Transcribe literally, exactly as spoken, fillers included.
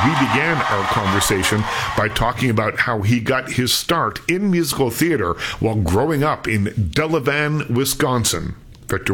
we began our conversation by talking about how he got his start in musical theater while growing up in Delavan, Wisconsin. Victor